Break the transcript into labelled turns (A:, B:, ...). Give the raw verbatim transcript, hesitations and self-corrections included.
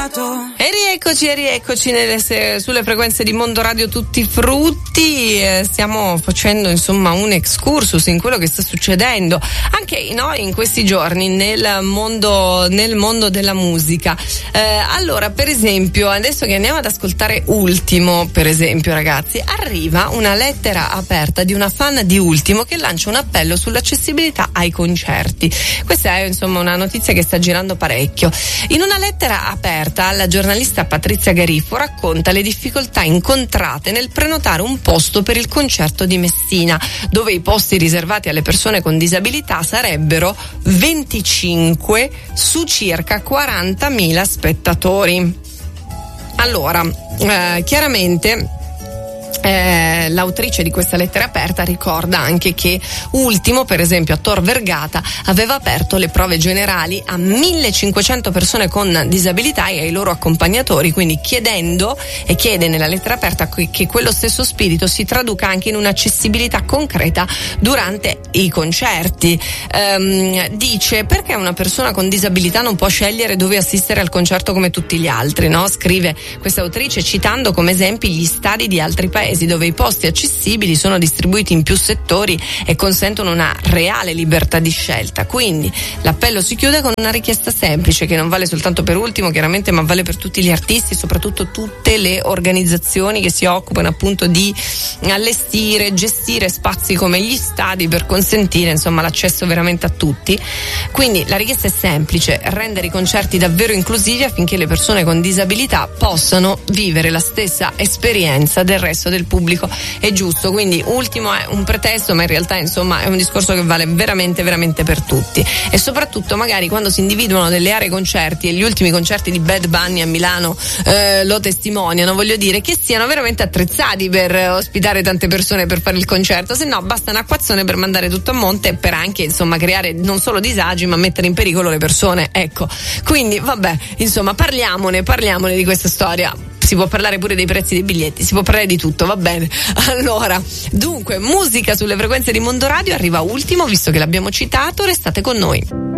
A: E rieccoci e rieccoci nelle, sulle frequenze di Mondo Radio Tutti Frutti. Eh, stiamo facendo insomma un excursus in quello che sta succedendo anche noi in questi giorni nel mondo, nel mondo della musica. Eh, allora, per esempio, adesso che andiamo ad ascoltare Ultimo, per esempio, ragazzi, arriva una lettera aperta di una fan di Ultimo che lancia un appello sull'accessibilità ai concerti. Questa è insomma una notizia che sta girando parecchio. In una lettera aperta, la giornalista Patrizia Garifo racconta le difficoltà incontrate nel prenotare un posto per il concerto di Messina, dove i posti riservati alle persone con disabilità sarebbero venticinque su circa quarantamila spettatori. Allora, eh, chiaramente Eh, l'autrice di questa lettera aperta ricorda anche che Ultimo, per esempio a Tor Vergata, aveva aperto le prove generali a millecinquecento persone con disabilità e ai loro accompagnatori, quindi chiedendo e chiede nella lettera aperta che quello stesso spirito si traduca anche in un'accessibilità concreta durante i concerti. Ehm, dice: perché una persona con disabilità non può scegliere dove assistere al concerto come tutti gli altri, no? Scrive questa autrice citando come esempi gli stadi di altri paesi dove i posti accessibili sono distribuiti in più settori e consentono una reale libertà di scelta. Quindi l'appello si chiude con una richiesta semplice che non vale soltanto per Ultimo, chiaramente, ma vale per tutti gli artisti e soprattutto tutte le organizzazioni che si occupano appunto di allestire, gestire spazi come gli stadi per consentire insomma l'accesso veramente a tutti. Quindi la richiesta è semplice: rendere i concerti davvero inclusivi affinché le persone con disabilità possano vivere la stessa esperienza del resto del pubblico. È giusto, quindi Ultimo è un pretesto, ma in realtà insomma è un discorso che vale veramente veramente per tutti, e soprattutto magari quando si individuano delle aree concerti, e gli ultimi concerti di Bad Bunny a Milano eh, lo testimoniano, voglio dire, che siano veramente attrezzati per ospitare tante persone per fare il concerto, se no basta un acquazzone per mandare tutto a monte, per anche insomma creare non solo disagi ma mettere in pericolo le persone, ecco. Quindi vabbè, insomma parliamone parliamone di questa storia. Si può parlare pure dei prezzi dei biglietti, si può parlare di tutto, va bene. Allora, dunque, musica sulle frequenze di Mondo Radio, arriva Ultimo, visto che l'abbiamo citato, restate con noi.